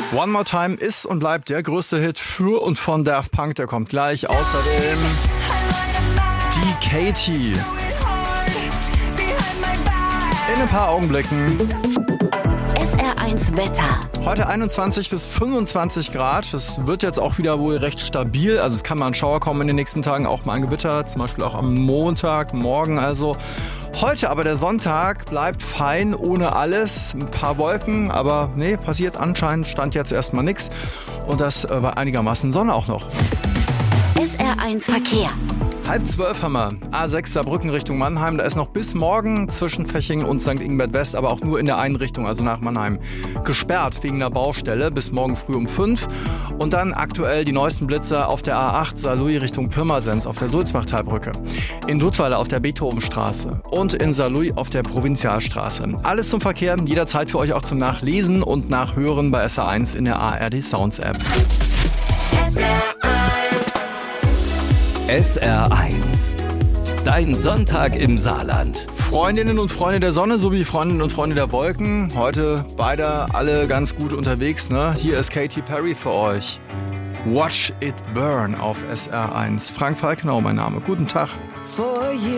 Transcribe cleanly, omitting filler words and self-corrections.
One More Time ist und bleibt der größte Hit für und von Daft Punk. Der kommt gleich. Außerdem die Katie. In ein paar Augenblicken. SR1 Wetter. Heute 21 bis 25 Grad. Es wird jetzt auch wieder wohl recht stabil. Also es kann mal ein Schauer kommen in den nächsten Tagen, auch mal ein Gewitter. Zum Beispiel auch am Montag, morgen also. Heute aber der Sonntag bleibt fein, ohne alles. Ein paar Wolken, aber nee, passiert anscheinend, stand jetzt erstmal nichts. Und das bei einigermaßen Sonne auch noch. SR1 Verkehr. 11:30 haben wir. A6 Saarbrücken Richtung Mannheim. Da ist noch bis morgen zwischen Fechingen und St. Ingbert West, aber auch nur in der einen Richtung, also nach Mannheim, gesperrt wegen einer Baustelle bis morgen früh um 5. Und dann aktuell die neuesten Blitzer auf der A8 Saarlouis Richtung Pirmasens auf der Sulzbachtalbrücke. In Duttweiler auf der Beethovenstraße und in Saarlouis auf der Provinzialstraße. Alles zum Verkehr, jederzeit für euch auch zum Nachlesen und Nachhören bei SR1 in der ARD Sounds App. SR1. Dein Sonntag im Saarland. Freundinnen und Freunde der Sonne sowie Freundinnen und Freunde der Wolken. Heute beide alle ganz gut unterwegs, ne? Hier ist Katy Perry für euch. Watch It Burn auf SR1. Frank Falkenau mein Name. Guten Tag.